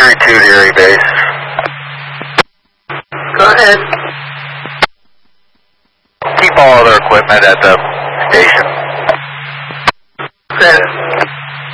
Erie 2 to Erie Base. Go ahead. Keep all other equipment at the station. Credit.